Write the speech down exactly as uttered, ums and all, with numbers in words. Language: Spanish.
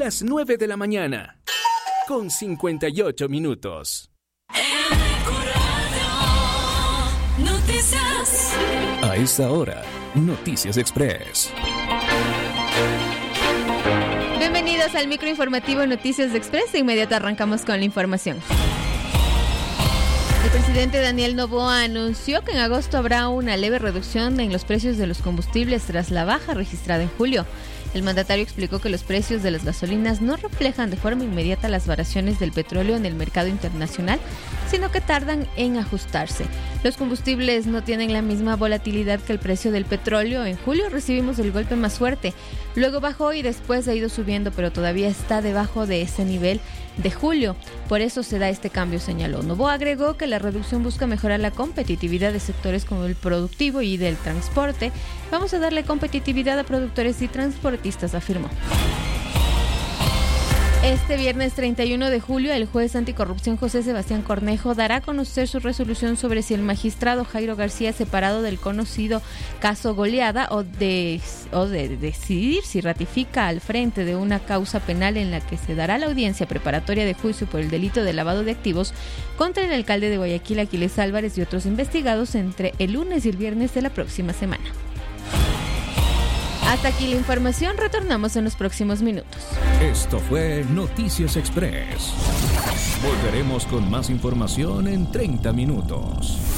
las nueve de la mañana, con cincuenta y ocho minutos. Noticias. A esta hora, Noticias Express. Bienvenidos al microinformativo Noticias Express. De inmediato arrancamos con la información. El presidente Daniel Noboa anunció que en agosto habrá una leve reducción en los precios de los combustibles tras la baja registrada en julio. El mandatario explicó que los precios de las gasolinas no reflejan de forma inmediata las variaciones del petróleo en el mercado internacional, sino que tardan en ajustarse. Los combustibles no tienen la misma volatilidad que el precio del petróleo. En julio recibimos el golpe más fuerte, luego bajó y después ha ido subiendo, pero todavía está debajo de ese nivel de julio. Por eso se da este cambio, señaló. Noboa agregó que la reducción busca mejorar la competitividad de sectores como el productivo y del transporte. Vamos a darle competitividad a productores y transportistas, afirmó. Este viernes treinta y uno de julio, el juez anticorrupción José Sebastián Cornejo dará a conocer su resolución sobre si el magistrado Jairo García, separado del conocido caso Goleada, o de, o de decidir si ratifica al frente de una causa penal en la que se dará la audiencia preparatoria de juicio por el delito de lavado de activos contra el alcalde de Guayaquil, Aquiles Álvarez, y otros investigados entre el lunes y el viernes de la próxima semana. Hasta aquí la información, retornamos en los próximos minutos. Esto fue Noticias Express. Volveremos con más información en treinta minutos.